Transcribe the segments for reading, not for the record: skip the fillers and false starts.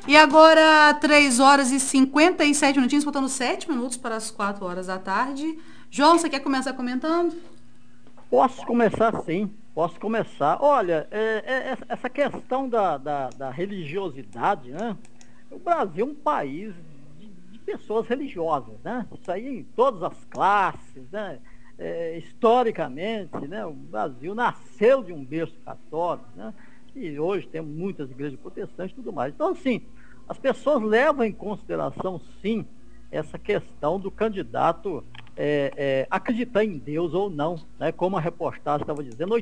E agora, 3 horas e 57 minutinhos, faltando 7 minutos para as 4 horas da tarde. João, você quer começar comentando? Posso começar sim, posso começar. Olha, essa questão da religiosidade, né? O Brasil é um país de pessoas religiosas, né? Isso aí em todas as classes, né? Historicamente, né? O Brasil nasceu de um berço católico, né? E hoje temos muitas igrejas protestantes e tudo mais. Então, assim, as pessoas levam em consideração, sim, essa questão do candidato acreditar em Deus ou não, né? Como a reportagem estava dizendo,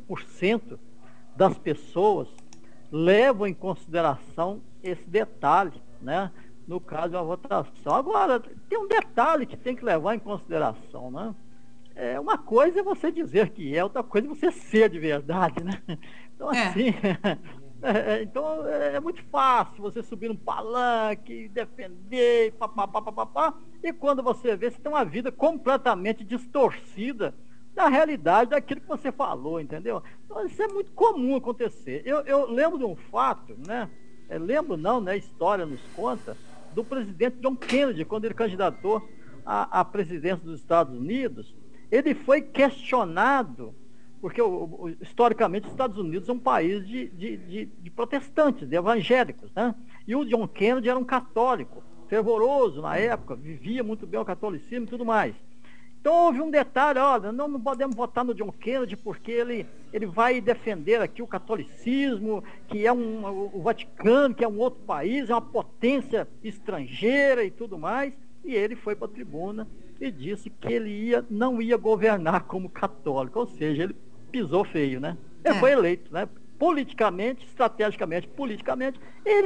80% das pessoas levam em consideração esse detalhe, né? No caso da votação. Agora, tem um detalhe que tem que levar em consideração, né? Uma coisa é você dizer que outra coisa é você ser de verdade, né? Então, É, assim, então é muito fácil você subir num palanque, defender, papapá, papapá, e quando você vê, você tem uma vida completamente distorcida da realidade daquilo que você falou, entendeu? Então, isso é muito comum acontecer. Eu lembro de um fato, né? Lembro não, né? A história nos conta do presidente John Kennedy, quando ele candidatou à presidência dos Estados Unidos. Ele foi questionado, porque historicamente os Estados Unidos é um país de protestantes, de evangélicos, né? E o John Kennedy era um católico, fervoroso na época, vivia muito bem o catolicismo e tudo mais. Então houve um detalhe, olha, não podemos votar no John Kennedy porque ele vai defender aqui o catolicismo, que é o Vaticano, que é um outro país, é uma potência estrangeira e tudo mais. E ele foi para a tribuna e disse que ele não ia governar como católico, ou seja, ele pisou feio, né? Ele foi é. eleito, né? Politicamente, estrategicamente, politicamente,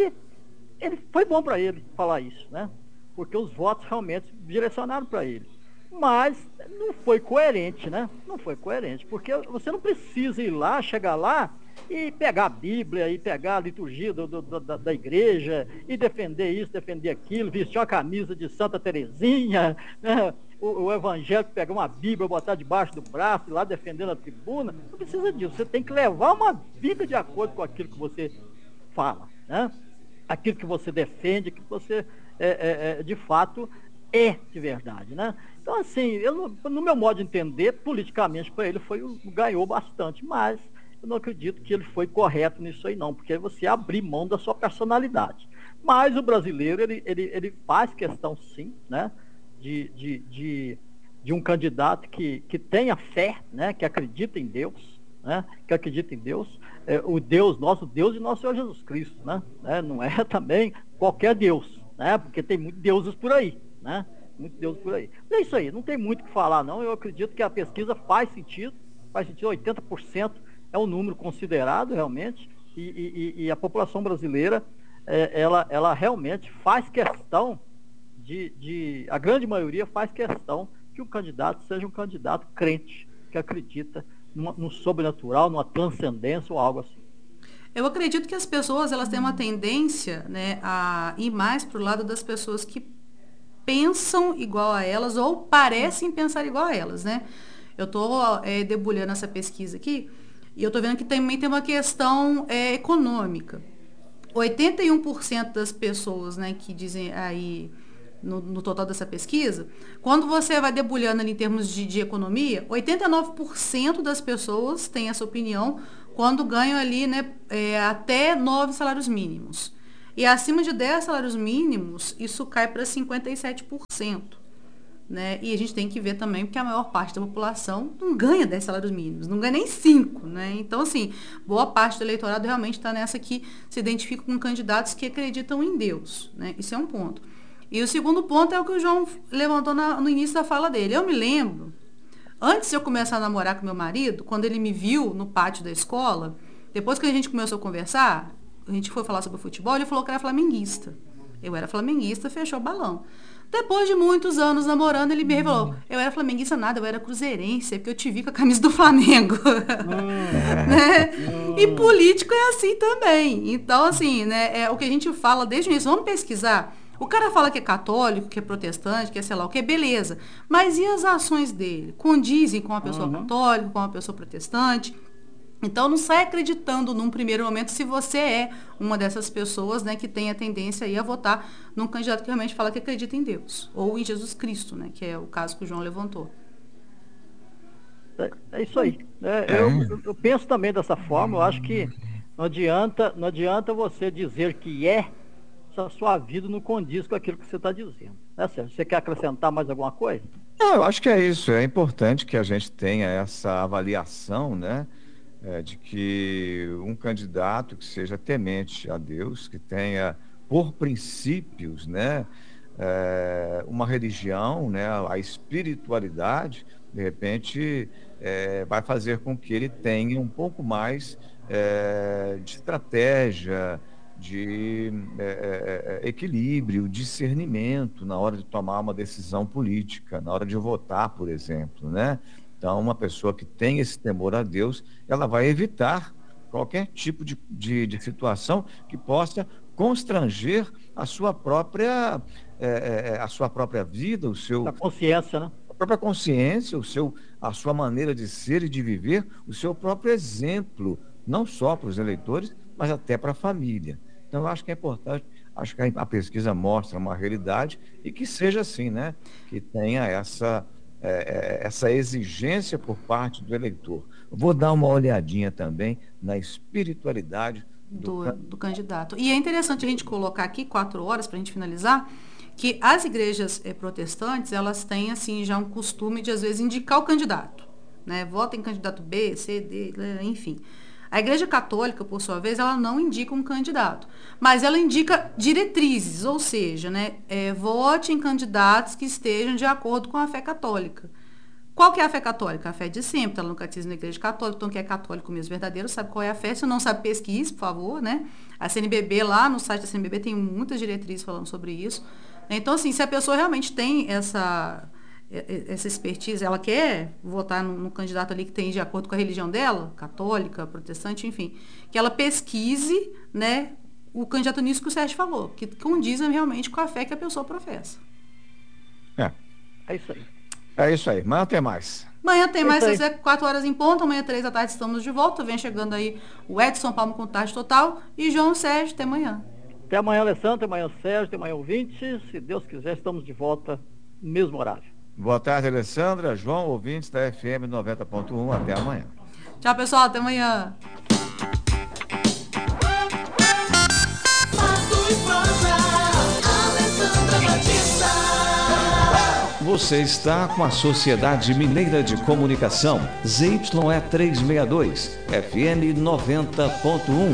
ele foi bom para ele falar isso, né? Porque os votos realmente direcionaram para ele. Mas não foi coerente, né? Não foi coerente, porque você não precisa ir lá, chegar lá e pegar a Bíblia, e pegar a liturgia da igreja, e defender isso, defender aquilo, vestir uma camisa de Santa Terezinha, né? O evangélico pegar uma Bíblia, botar debaixo do braço e lá defender na tribuna. Não precisa disso, você tem que levar uma vida de acordo com aquilo que você fala, né? Aquilo que você defende, que você de fato é de verdade, né? Então, assim, no meu modo de entender, politicamente para ele ganhou bastante, mas eu não acredito que ele foi correto nisso aí não, porque você abrir mão da sua personalidade. Mas o brasileiro, ele faz questão sim, né, de, de, de, de um candidato que tenha fé, né, que acredita em Deus, né, que acredita em Deus, o Deus, nosso Deus e nosso Senhor Jesus Cristo, né, não é também qualquer Deus, né, porque tem muitos deuses por aí, né, muito Deus por aí. É isso aí, não tem muito o que falar, não. Eu acredito que a pesquisa faz sentido, 80% é um número considerado realmente, e a população brasileira, ela realmente faz questão a grande maioria faz questão que o candidato seja um candidato crente, que acredita no sobrenatural, numa transcendência ou algo assim. Eu acredito que as pessoas elas têm uma tendência, né, a ir mais pro lado das pessoas que pensam igual a elas ou parecem pensar igual a elas, né? Eu estou debulhando essa pesquisa aqui e eu estou vendo que também tem uma questão econômica. 81% das pessoas, né, que dizem aí no total dessa pesquisa, quando você vai debulhando ali em termos de economia, 89% das pessoas têm essa opinião quando ganham ali, né, até 9 salários mínimos. E acima de 10 salários mínimos, isso cai para 57%. Né? E a gente tem que ver também porque a maior parte da população não ganha 10 salários mínimos, não ganha nem 5, né? Então, assim, boa parte do eleitorado realmente está nessa que se identifica com candidatos que acreditam em Deus, né? Isso é um ponto. E o segundo ponto é o que o João levantou no início da fala dele. Eu me lembro, antes de eu começar a namorar com meu marido, quando ele me viu no pátio da escola, depois que a gente começou a conversar, a gente foi falar sobre futebol, ele falou que era flamenguista. Eu era flamenguista, fechou o balão. Depois de muitos anos namorando, ele me revelou: eu era flamenguista nada, eu era cruzeirense, porque eu te vi com a camisa do Flamengo. Né? E Hum, político é assim também. Então, assim, né, é o que a gente fala desde o início. Vamos pesquisar. O cara fala que é católico, que é protestante, que é sei lá o que, beleza. Mas e as ações dele? Condizem com uma pessoa uhum. católica, com uma pessoa protestante? Então, não sai acreditando num primeiro momento se você é uma dessas pessoas, né, que tem a tendência aí a votar num candidato que realmente fala que acredita em Deus, ou em Jesus Cristo, né, que é o caso que o João levantou. É isso aí. Eu penso também dessa forma. Eu acho que não adianta você dizer que se a sua vida não condiz com aquilo que você está dizendo. É certo. Você quer acrescentar mais alguma coisa? Não, eu acho que é isso. É importante que a gente tenha essa avaliação, né? De que um candidato que seja temente a Deus, que tenha por princípios, né, uma religião, né, a espiritualidade, de repente, vai fazer com que ele tenha um pouco mais de estratégia, de equilíbrio, discernimento na hora de tomar uma decisão política, na hora de votar, por exemplo, né? Então, uma pessoa que tem esse temor a Deus, ela vai evitar qualquer tipo de situação que possa constranger a sua própria vida, Da consciência, né? a própria consciência, a sua maneira de ser e de viver, o seu próprio exemplo, não só para os eleitores, mas até para a família. Então, eu acho que é importante, acho que a pesquisa mostra uma realidade e que seja assim, né? Que tenha essa exigência por parte do eleitor. Vou dar uma olhadinha também na espiritualidade Do candidato. E é interessante a gente colocar aqui 4 horas para a gente finalizar, que as igrejas protestantes, elas têm assim já um costume de às vezes indicar o candidato, né? Vota em candidato B, C, D, enfim. A Igreja Católica, por sua vez, ela não indica um candidato, mas ela indica diretrizes, ou seja, né, vote em candidatos que estejam de acordo com a fé católica. Qual que é a fé católica? A fé de sempre, está lá no catecismo da Igreja Católica, então quem é católico mesmo verdadeiro sabe qual é a fé. Se não sabe, pesquise, por favor, né? A CNBB, lá no site da CNBB, tem muitas diretrizes falando sobre isso. Então, assim, se a pessoa realmente tem essa expertise, ela quer votar no candidato ali que tem de acordo com a religião dela, católica, protestante, enfim, que ela pesquise, né, o candidato nisso que o Sérgio falou, que condiz realmente com a fé que a pessoa professa. É isso aí. É isso aí. Amanhã tem mais. Amanhã tem mais, se quiser, 4 horas em ponto. Amanhã, 3 da tarde, estamos de volta. Vem chegando aí o Edson Palmo com Tarde Total. E João Sérgio, até amanhã. Até amanhã, Alessandro. Até amanhã, Sérgio. Até amanhã, ouvinte. Se Deus quiser, estamos de volta no mesmo horário. Boa tarde, Alessandra. João, ouvintes da FM 90.1. Até amanhã. Tchau, pessoal. Até amanhã. Você está com a Sociedade Mineira de Comunicação, ZYE 362, FM 90.1.